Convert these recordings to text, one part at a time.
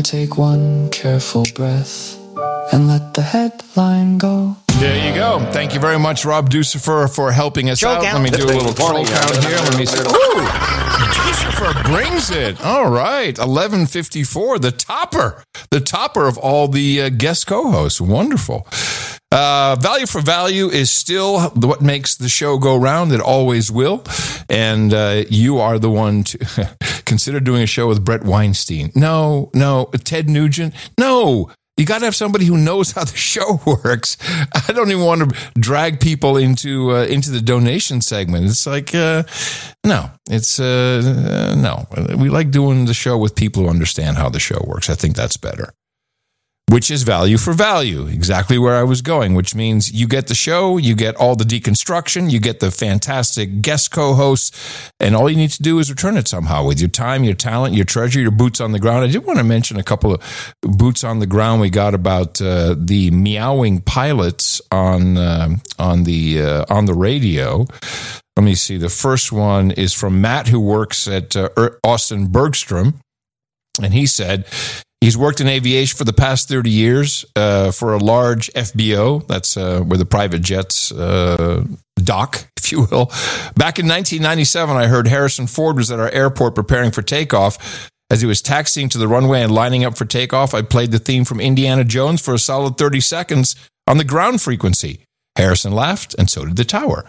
take one careful breath and let the headline go. There you go. Thank you very much, Rob Ducifer, for helping us out. Let me do a little troll count here. Let me say, ooh, Ducifer brings it. All right, 11:54, the topper of all the guest co-hosts. Wonderful. Value for value is still what makes the show go round. It always will. And you are the one to consider doing a show with Brett Weinstein. No. Ted Nugent. No. You got to have somebody who knows how the show works. I don't even want to drag people into the donation segment. It's like, no. It's, no. We like doing the show with people who understand how the show works. I think that's better. Which is value for value, exactly where I was going, which means you get the show, you get all the deconstruction, you get the fantastic guest co-hosts, and all you need to do is return it somehow with your time, your talent, your treasure, your boots on the ground. I did want to mention a couple of boots on the ground we got about the meowing pilots on the radio. Let me see. The first one is from Matt, who works at Austin Bergstrom, and he said he's worked in aviation for the past 30 years for a large FBO. That's where the private jets dock, if you will. Back in 1997, I heard Harrison Ford was at our airport preparing for takeoff. As he was taxiing to the runway and lining up for takeoff, I played the theme from Indiana Jones for a solid 30 seconds on the ground frequency. Harrison laughed, and so did the tower.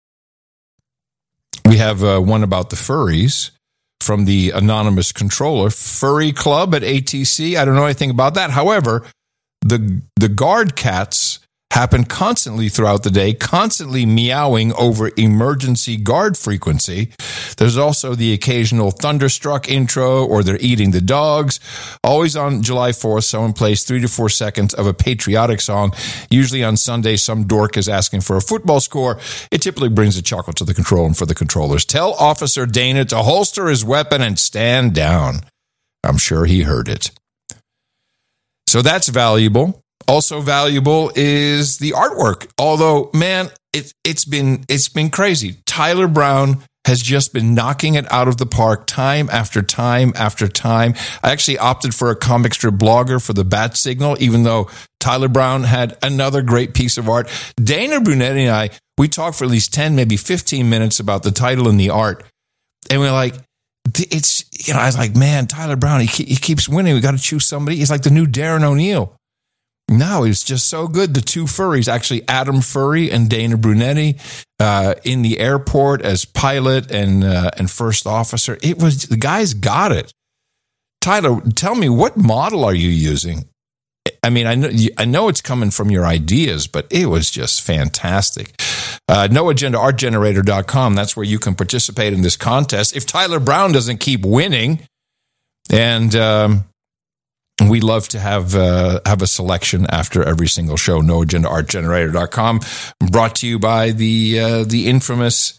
We have one about the furries from the anonymous controller. Furry Club at ATC. I don't know anything about that. However, the guard cats happen constantly throughout the day, constantly meowing over emergency guard frequency. There's also the occasional Thunderstruck intro, or they're eating the dogs. Always on July 4th, someone plays 3 to 4 seconds of a patriotic song. Usually on Sunday, some dork is asking for a football score. It typically brings a chuckle to the control and for the controllers. Tell Officer Dana to holster his weapon and stand down. I'm sure he heard it. So that's valuable. Also valuable is the artwork. Although, man, it's been crazy. Tyler Brown has just been knocking it out of the park time after time after time. I actually opted for a comic strip blogger for the Bat Signal, even though Tyler Brown had another great piece of art. Dana Brunetti and I, we talked for at least 10, maybe 15 minutes about the title and the art. And we're like, I was like, man, Tyler Brown, he keeps winning. We got to choose somebody. He's like the new Darren O'Neill. No, it's just so good. The two furries, actually Adam Furry and Dana Brunetti, in the airport as pilot and first officer. It was, the guys got it. Tyler, tell me, what model are you using? I mean, I know it's coming from your ideas, but it was just fantastic. NoAgendaArtGenerator.com. That's where you can participate in this contest. If Tyler Brown doesn't keep winning, and we love to have a selection after every single show. NoAgendaArtGenerator.com, brought to you by the infamous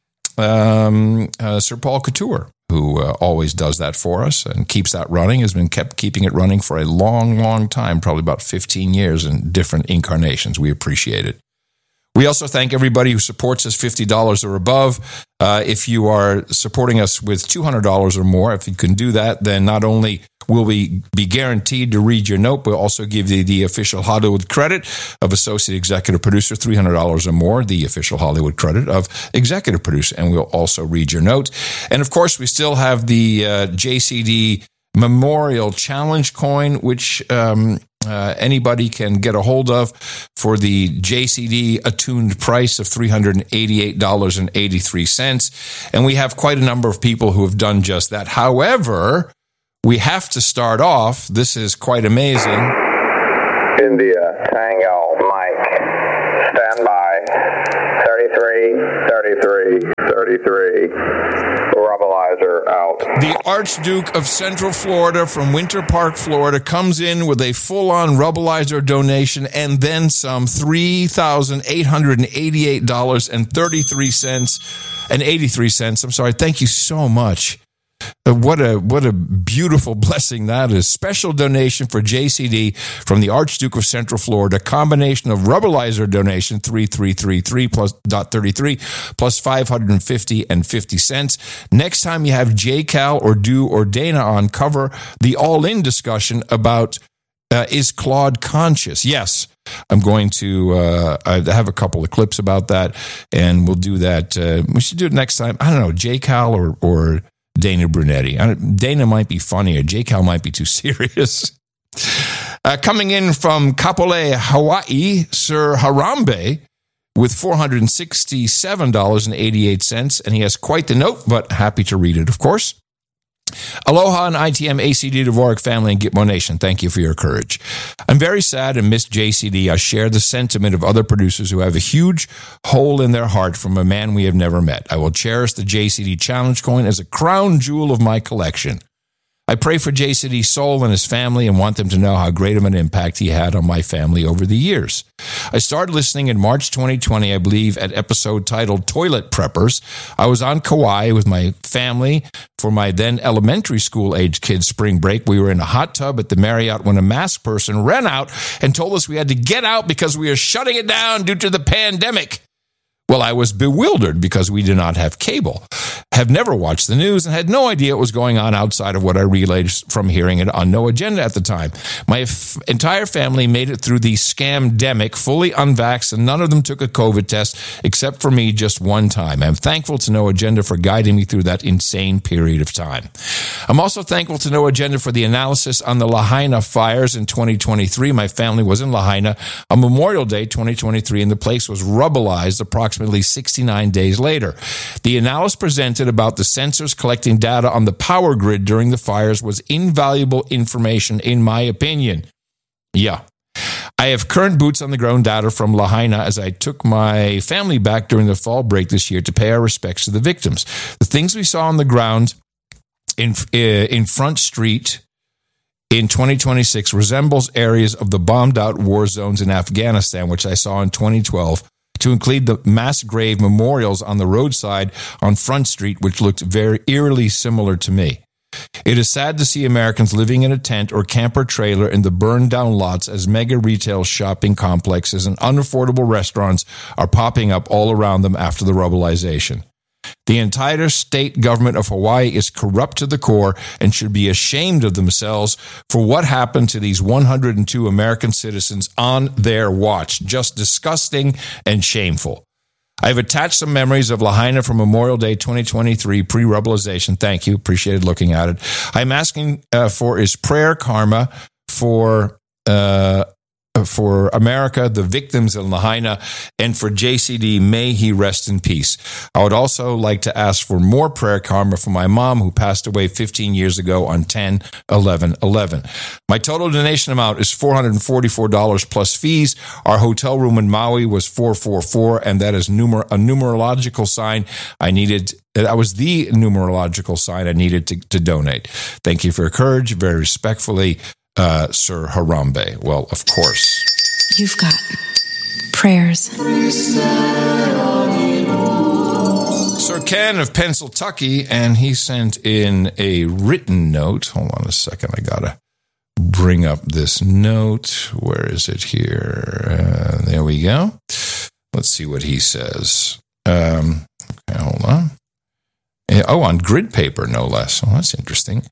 Sir Paul Couture, who always does that for us and keeps that running, has been keeping it running for a long, long time, probably about 15 years in different incarnations. We appreciate it. We also thank everybody who supports us $50 or above. If you are supporting us with $200 or more, if you can do that, then not only will we be guaranteed to read your note, we'll also give you the official Hollywood credit of Associate Executive Producer, $300 or more, the official Hollywood credit of Executive Producer, and we'll also read your note. And of course, we still have the JCD Memorial Challenge coin, which anybody can get a hold of for the JCD attuned price of $388.83. And we have quite a number of people who have done just that. However, we have to start off. This is quite amazing. India, Tango, Mike, stand by, 33, 33, 33, Rubblizer out. The Archduke of Central Florida from Winter Park, Florida, comes in with a full-on Rubblizer donation and then some, $3,888.83 and 83 cents. I'm sorry. Thank you so much. What a beautiful blessing that is. Special donation for JCD from the Archduke of Central Florida. Combination of Rubberlizer donation 3333 plus .33 plus 550 and 50 cents. Next time you have JCal or Do or Dana on, cover the all-in discussion about is Claude conscious? Yes. I'm going to I have a couple of clips about that, and we'll do that. We should do it next time. I don't know, JCal or Dana Brunetti. Dana might be funnier. JCal might be too serious. Coming in from Kapolei, Hawaii, Sir Harambe with $467.88, and he has quite the note, but happy to read it, of course. Aloha and ITM ACD Dvorak family and Gitmo Nation. Thank you for your courage. I'm very sad and miss JCD. I share the sentiment of other producers who have a huge hole in their heart from a man we have never met. I will cherish the JCD Challenge coin as a crown jewel of my collection. I pray for JCD's soul and his family and want them to know how great of an impact he had on my family over the years. I started listening in March 2020, I believe, at episode titled Toilet Preppers. I was on Kauai with my family for my then elementary school-age kids' spring break. We were in a hot tub at the Marriott when a masked person ran out and told us we had to get out because we are shutting it down due to the pandemic. Well, I was bewildered because we did not have cable, have never watched the news, and had no idea what was going on outside of what I relayed from hearing it on No Agenda at the time. My entire family made it through the scamdemic, fully unvaxxed, and none of them took a COVID test, except for me just one time. I'm thankful to No Agenda for guiding me through that insane period of time. I'm also thankful to No Agenda for the analysis on the Lahaina fires in 2023. My family was in Lahaina on Memorial Day 2023, and the place was rubblized approximately 69 days later. The analysis presented about the sensors collecting data on the power grid during the fires was invaluable information, in my opinion. Yeah. I have current boots on the ground data from Lahaina as I took my family back during the fall break this year to pay our respects to the victims. The things we saw on the ground in Front Street in 2026 resembles areas of the bombed-out war zones in Afghanistan, which I saw in 2012, to include the mass grave memorials on the roadside on Front Street, which looked very eerily similar to me. It is sad to see Americans living in a tent or camper trailer in the burned-down lots as mega retail shopping complexes and unaffordable restaurants are popping up all around them after the rubblization. The entire state government of Hawaii is corrupt to the core and should be ashamed of themselves for what happened to these 102 American citizens on their watch. Just disgusting and shameful. I've attached some memories of Lahaina from Memorial Day 2023 pre-rubblization. Thank you. Appreciated looking at it. I'm asking for his prayer karma for America, the victims in Lahaina, and for JCD, may he rest in peace. I would also like to ask for more prayer karma for my mom, who passed away 15 years ago on 10/11/11. My total donation amount is $444 plus fees. Our hotel room in Maui was $444, and that is a numerological sign I needed. That was the numerological sign I needed to donate. Thank you for your courage. Very respectfully, Sir Harambe. Well, of course. You've got prayers. Sir Ken of Pennsylvania, and he sent in a written note. Hold on a second. I got to bring up this note. Where is it here? There we go. Let's see what he says. Okay, hold on. Oh, on grid paper, no less. Oh, that's interesting.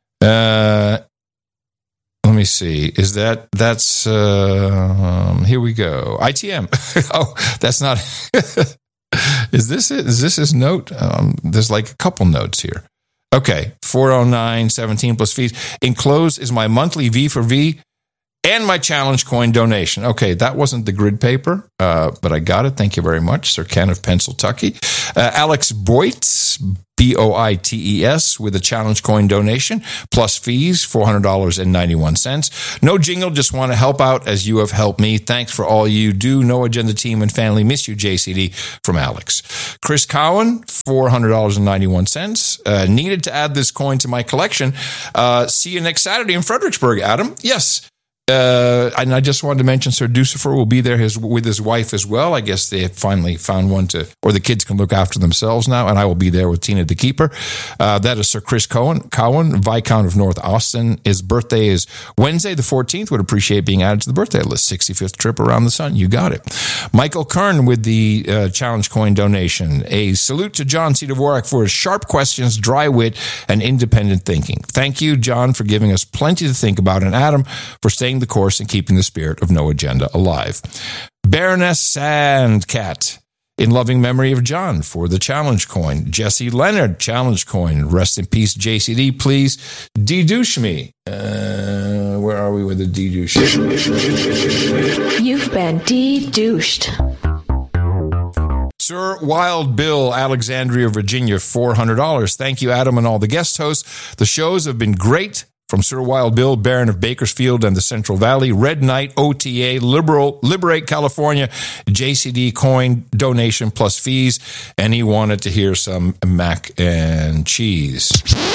Let me see. Is that's here we go. ITM. Oh, that's not. Is this it? Is this his note? There's like a couple notes here. Okay. 409.17 plus fees. Enclosed is my monthly V for V and my challenge coin donation. Okay. That wasn't the grid paper, but I got it. Thank you very much. Sir Ken of Pennsylvania. Alex Boyts, Boites, with a challenge coin donation, plus fees, $400.91. No jingle, just want to help out as you have helped me. Thanks for all you do. No Agenda team and family. Miss you, JCD, from Alex. Chris Cowan, $400.91. Needed to add this coin to my collection. See you next Saturday in Fredericksburg, Adam. Yes. And I just wanted to mention Sir Ducifer will be there with his wife as well. I guess they have finally found one or the kids can look after themselves now, and I will be there with Tina the Keeper. That is Sir Chris Cowan, Viscount of North Austin. His birthday is Wednesday the 14th. Would appreciate being added to the birthday list. 65th trip around the sun. You got it. Michael Kern with the challenge coin donation. A salute to John C. Dvorak for his sharp questions, dry wit, and independent thinking. Thank you, John, for giving us plenty to think about, and Adam for staying the course and keeping the spirit of No Agenda alive. Baroness Sandcat, in loving memory of John, for the challenge coin. Jesse Leonard, challenge coin. Rest in peace, JCD. Please dedouche me. Where are we with the dedouche? You've been dedouched. Sir Wild Bill, Alexandria, Virginia, $400. Thank you, Adam, and all the guest hosts. The shows have been great. From Sir Wild Bill, Baron of Bakersfield and the Central Valley, Red Knight, OTA, Liberate California, JCD coin donation plus fees, and he wanted to hear some mac and cheese.